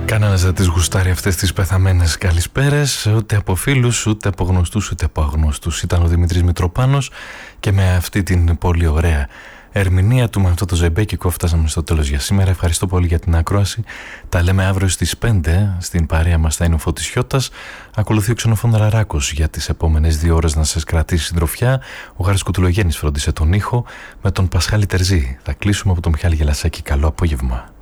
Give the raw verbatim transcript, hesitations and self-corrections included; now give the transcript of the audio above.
Κανένας δεν τις γουστάρει αυτές τις πεθαμένες καλησπέρες, ούτε από φίλους, ούτε από γνωστούς, ούτε από αγνώστους. Ήταν ο Δημήτρης Μητροπάνος και με αυτή την πολύ ωραία ερμηνεία του, με αυτό το ζεμπέκικο, φτάσαμε στο τέλος για σήμερα. Ευχαριστώ πολύ για την ακρόαση. Τα λέμε αύριο στις πέντε. Στην παρέα μας θα είναι ο Φώτης Χιώτας. Ακολουθεί ο Ξενοφών Ραράκος για τις επόμενες δύο ώρες να σας κρατήσει συντροφιά. Ο Γάρης Κουτουλογέννης φρόντισε τον ήχο. Με τον Πασχάλη Τερζή θα κλείσουμε από τον Μιχάλη Γελασάκη. Καλό απόγευμα.